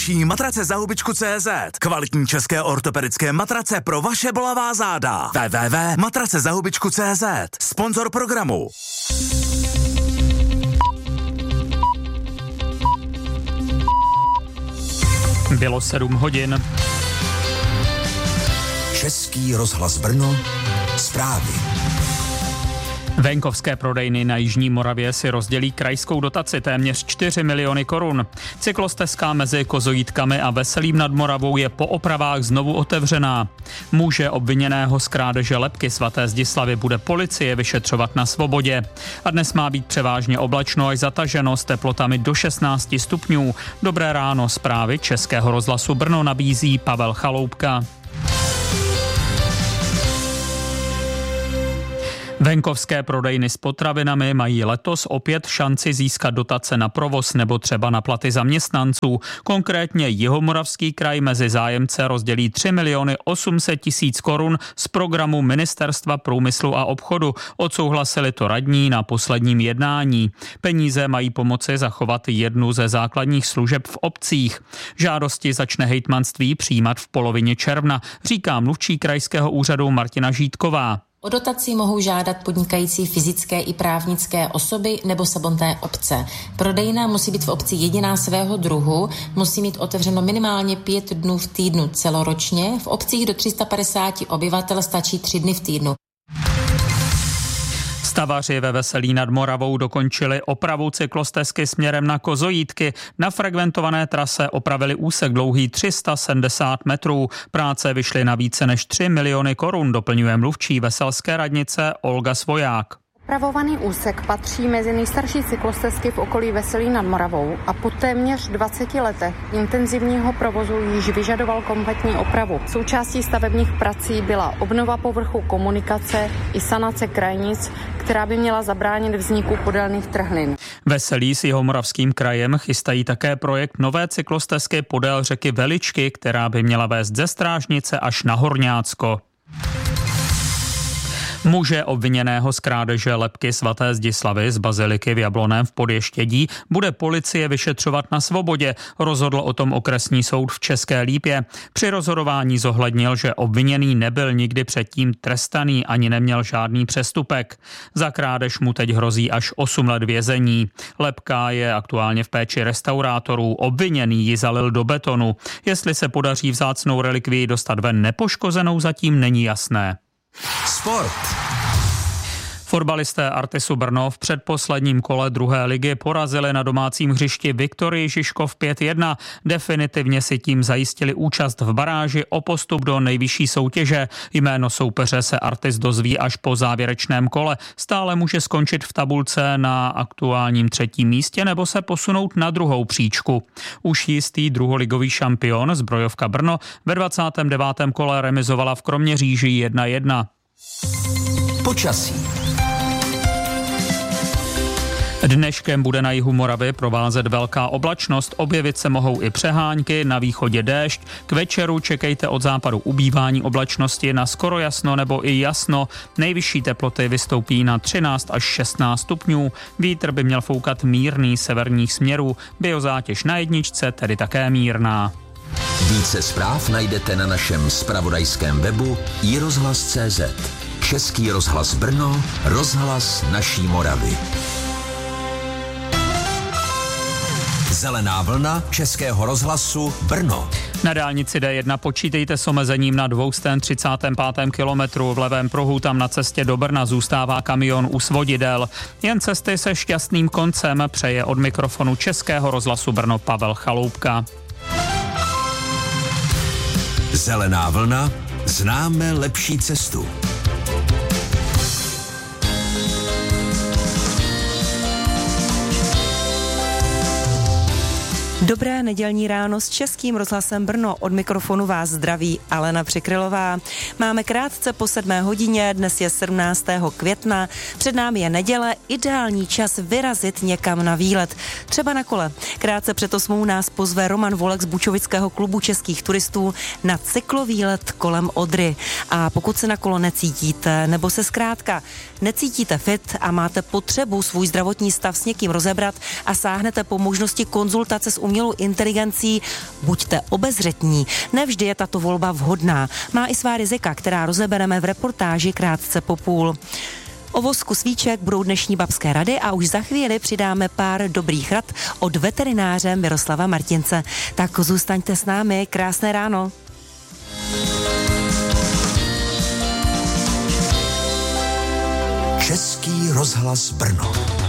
Matrace za hubičku.cz. Kvalitní české ortopedické matrace pro vaše bolavá záda. www.matracezahubičku.cz. Sponzor programu. Bylo 7 hodin. Český rozhlas Brno. Zprávy. Venkovské prodejny na jižní Moravě si rozdělí krajskou dotaci téměř 4 miliony korun. Cyklostezka mezi Kozojítkami a Veselým nad Moravou je po opravách znovu otevřená. Muže obviněného z krádeže lebky svaté Zdislavy bude policie vyšetřovat na svobodě. A dnes má být převážně oblačno až zataženo s teplotami do 16 stupňů. Dobré ráno, zprávy Českého rozhlasu Brno nabízí Pavel Chaloupka. Venkovské prodejny s potravinami mají letos opět šanci získat dotace na provoz nebo třeba na platy zaměstnanců. Konkrétně Jihomoravský kraj mezi zájemce rozdělí 3 miliony 800 tisíc korun z programu Ministerstva průmyslu a obchodu. Odsouhlasili to radní na posledním jednání. Peníze mají pomoci zachovat jednu ze základních služeb v obcích. Žádosti začne hejtmanství přijímat v polovině června, říká mluvčí krajského úřadu Martina Žítková. O dotaci mohou žádat podnikající fyzické i právnické osoby nebo samotné obce. Prodejna musí být v obci jediná svého druhu, musí mít otevřeno minimálně 5 dnů v týdnu celoročně, v obcích do 350 obyvatel stačí 3 dny v týdnu. Stavaři ve Veselí nad Moravou dokončili opravu cyklostezky směrem na Kozojítky. Na fragmentované trase opravili úsek dlouhý 370 metrů. Práce vyšly na více než 3 miliony korun, doplňuje mluvčí veselské radnice Olga Svoják. Opravovaný úsek patří mezi nejstarší cyklostezky v okolí Veselí nad Moravou a po téměř 20 letech intenzivního provozu již vyžadoval kompletní opravu. Součástí stavebních prací byla obnova povrchu komunikace i sanace krajnic, která by měla zabránit vzniku podélných trhlin. Veselí s Jihomoravským krajem chystají také projekt nové cyklostezky podél řeky Veličky, která by měla vést ze Strážnice až na Horňácko. Muže obviněného z krádeže lebky svaté Zdislavy z baziliky v Jablonném v Podještědí bude policie vyšetřovat na svobodě, rozhodl o tom okresní soud v České Lípě. Při rozhodování zohlednil, že obviněný nebyl nikdy předtím trestaný ani neměl žádný přestupek. Za krádež mu teď hrozí až 8 let vězení. Lebka je aktuálně v péči restaurátorů, obviněný ji zalil do betonu. Jestli se podaří vzácnou relikvii dostat ven nepoškozenou, zatím není jasné. Sport. Fotbalisté Artisu Brno v předposledním kole druhé ligy porazili na domácím hřišti Viktorii Žižkov 5-1. Definitivně si tím zajistili účast v baráži o postup do nejvyšší soutěže. Jméno soupeře se Artis dozví až po závěrečném kole. Stále může skončit v tabulce na aktuálním 3. místě nebo se posunout na druhou příčku. Už jistý druholigový šampion Zbrojovka Brno ve 29. kole remizovala v Kroměříži 1-1. Počasí. Dneškem bude na jihu Moravy provázet velká oblačnost, objevit se mohou i přehánky, na východě déšť. K večeru čekejte od západu ubývání oblačnosti na skoro jasno nebo i jasno. Nejvyšší teploty vystoupí na 13 až 16 stupňů. Vítr by měl foukat mírný severních směrů. Biozátěž na jedničce tedy také mírná. Více zpráv najdete na našem zpravodajském webu iRozhlas.cz. Český rozhlas Brno, rozhlas naší Moravy. Zelená vlna Českého rozhlasu Brno. Na dálnici D1 počítejte s omezením na 235. kilometru. V levém pruhu tam na cestě do Brna zůstává kamion u svodidel. Jen cesty se šťastným koncem přeje od mikrofonu Českého rozhlasu Brno Pavel Chaloupka. Zelená vlna, známe lepší cestu. Dobré nedělní ráno s Českým rozhlasem Brno. Od mikrofonu vás zdraví Alena Přikrylová. Máme krátce po 7 hodině, dnes je 17. května. Před námi je neděle, ideální čas vyrazit někam na výlet. Třeba na kole. Krátce před 8 nás pozve Roman Volek z Bučovického klubu českých turistů na cyklovýlet kolem Odry. A pokud se na kolo necítíte, nebo se zkrátka necítíte fit a máte potřebu svůj zdravotní stav s někým rozebrat a sáhnete po možnosti konzultace s umělou inteligencí, buďte obezřetní. Nevždy je tato volba vhodná. Má i svá rizika, která rozebereme v reportáži krátce po půl. O vosku svíček budou dnešní babské rady a už za chvíli přidáme pár dobrých rad od veterináře Miroslava Martince. Tak zůstaňte s námi, krásné ráno. Český rozhlas Brno.